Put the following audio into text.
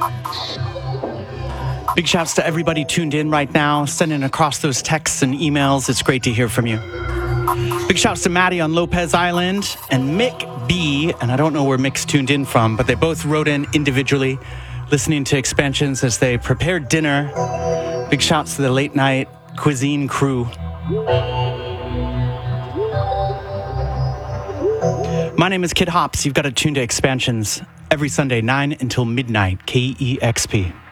Big shouts to everybody tuned in right now, sending across those texts and emails. It's great to hear from you. Big shouts to Maddie on Lopez Island and Mick B, and I don't know where Mick's tuned in from, but they both wrote in individually, listening to Expansions as they prepared dinner. Big shouts to the late night cuisine crew. My name is Kid Hops. You've got to tune to Expansions every Sunday, 9 until midnight, KEXP.